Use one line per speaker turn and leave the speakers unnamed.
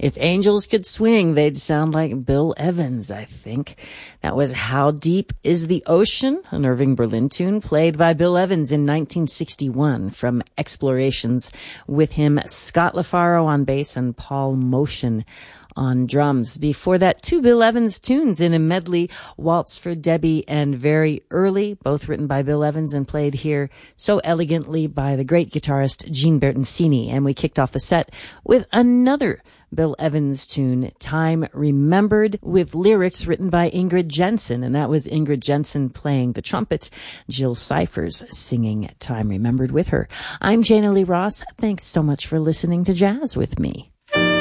If angels could swing, they'd sound like Bill Evans, I think. That was How Deep is the Ocean, an Irving Berlin tune played by Bill Evans in 1961 from Explorations, with him Scott LaFaro on bass and Paul Motion on drums. Before that, two Bill Evans tunes in a medley, Waltz for Debbie and Very Early, both written by Bill Evans and played here so elegantly by the great guitarist Gene Bertoncini. And we kicked off the set with another Bill Evans tune, Time Remembered, with lyrics written by Ingrid Jensen, and that was Ingrid Jensen playing the trumpet, Jill Cyphers singing Time Remembered with her. I'm Jana Lee Ross. Thanks so much for listening to Jazz with me.